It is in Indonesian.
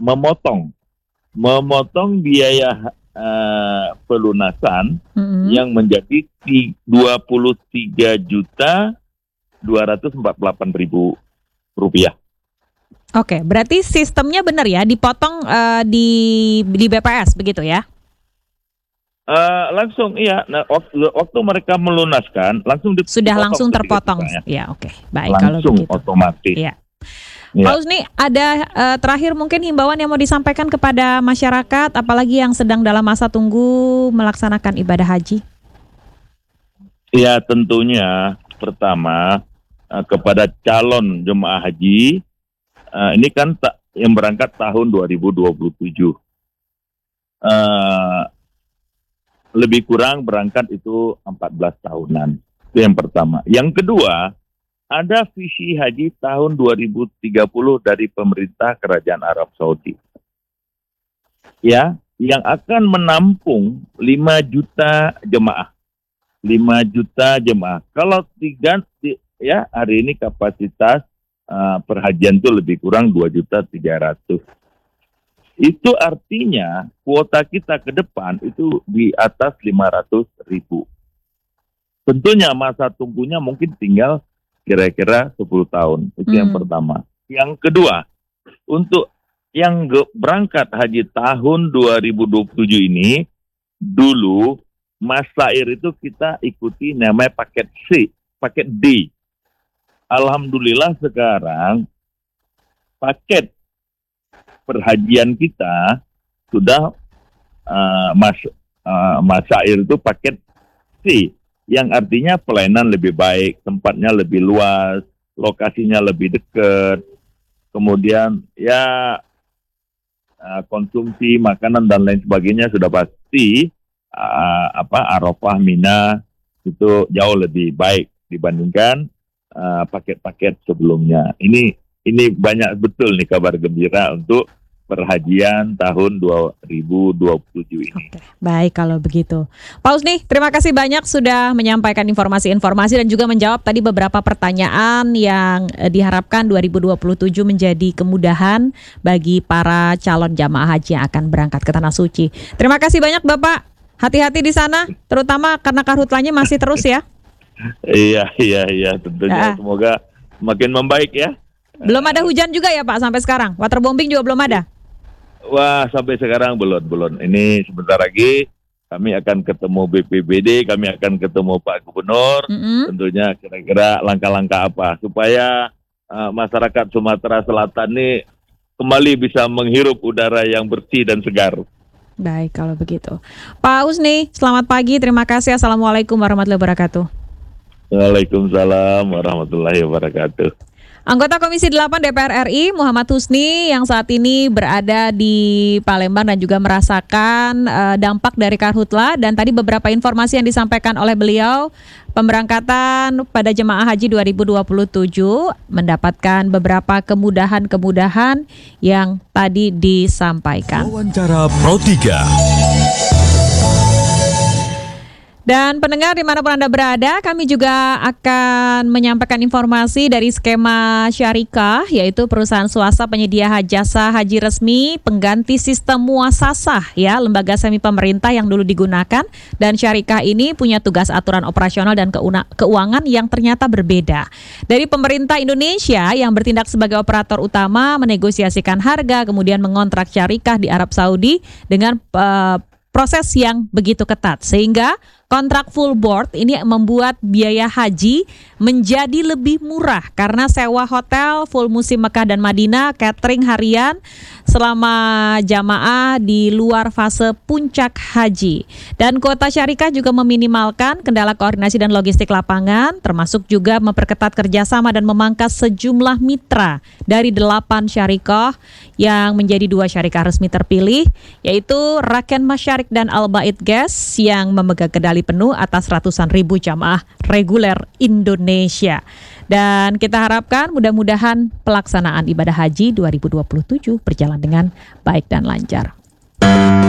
memotong biaya pelunasan yang menjadi 23.248.000 rupiah. Oke, berarti sistemnya benar ya, dipotong di BPS begitu ya? Langsung iya. Nah, waktu mereka melunaskan langsung terpotong. Ya, oke. Baik langsung kalau begitu. Otomatis. Iya. Ya. Pak Husni, ada terakhir mungkin himbauan yang mau disampaikan kepada masyarakat, apalagi yang sedang dalam masa tunggu melaksanakan ibadah haji? Ya, tentunya pertama kepada calon jemaah haji, ini kan yang berangkat tahun 2027. Lebih kurang berangkat itu 14 tahunan. Itu yang pertama. Yang kedua, ada visi haji tahun 2030 dari pemerintah Kerajaan Arab Saudi. Ya, yang akan menampung 5 juta jemaah. 5 juta jemaah. Kalau hari ini kapasitas perhajian itu lebih kurang 2.300.000. Itu artinya kuota kita ke depan itu di atas 500.000. Tentunya masa tunggunya mungkin tinggal kira-kira 10 tahun. Itu yang pertama. Yang kedua, untuk yang berangkat haji tahun 2027 ini, dulu masair itu kita ikuti namanya paket C, paket D. Alhamdulillah sekarang paket perhajian kita sudah masair itu paket C, yang artinya pelayanan lebih baik, tempatnya lebih luas, lokasinya lebih dekat, kemudian konsumsi makanan dan lain sebagainya sudah pasti Arafah, Mina itu jauh lebih baik dibandingkan paket-paket sebelumnya. Ini banyak betul nih kabar gembira untuk perhajian tahun 2027 ini. Oke, baik kalau begitu. Pak Husni, terima kasih banyak sudah menyampaikan informasi-informasi dan juga menjawab tadi beberapa pertanyaan yang diharapkan 2027 menjadi kemudahan bagi para calon jamaah haji yang akan berangkat ke Tanah Suci. Terima kasih banyak Bapak. Hati-hati di sana, terutama karena karhutlannya masih terus ya. Iya, tentunya semoga makin membaik ya. Belum ada hujan juga ya Pak sampai sekarang? Waterbombing juga belum ada? Wah, sampai sekarang belum. Ini sebentar lagi kami akan ketemu BPBD, kami akan ketemu Pak Gubernur. Tentunya kira-kira langkah-langkah apa supaya masyarakat Sumatera Selatan ini kembali bisa menghirup udara yang bersih dan segar. Baik kalau begitu. Pak Husni, selamat pagi. Terima kasih. Assalamualaikum warahmatullahi wabarakatuh. Waalaikumsalam warahmatullahi wabarakatuh. Anggota Komisi 8 DPR RI Muhammad Husni yang saat ini berada di Palembang dan juga merasakan dampak dari karhutla, dan tadi beberapa informasi yang disampaikan oleh beliau, pemberangkatan pada jemaah haji 2027 mendapatkan beberapa kemudahan-kemudahan yang tadi disampaikan. Wawancara Pro 3. Dan pendengar dimanapun Anda berada, kami juga akan menyampaikan informasi dari skema Syarikah, yaitu perusahaan swasta penyedia jasa haji resmi pengganti sistem muasasah ya, lembaga semi pemerintah yang dulu digunakan. Dan Syarikah ini punya tugas aturan operasional dan keuangan yang ternyata berbeda. Dari pemerintah Indonesia yang bertindak sebagai operator utama, menegosiasikan harga, kemudian mengontrak Syarikah di Arab Saudi dengan proses yang begitu ketat, sehingga kontrak full board ini membuat biaya haji menjadi lebih murah karena sewa hotel full musim Mekah dan Madinah, catering harian selama jamaah di luar fase puncak haji. Dan kuota Syarikah juga meminimalkan kendala koordinasi dan logistik lapangan, termasuk juga memperketat kerjasama dan memangkas sejumlah mitra dari 8 Syarikah yang menjadi 2 Syarikah resmi terpilih, yaitu Raken Masyarik dan Al Bait Gas yang memegang kendali penuh atas ratusan ribu jamaah reguler Indonesia. Dan kita harapkan mudah-mudahan pelaksanaan ibadah haji 2027 berjalan dengan baik dan lancar.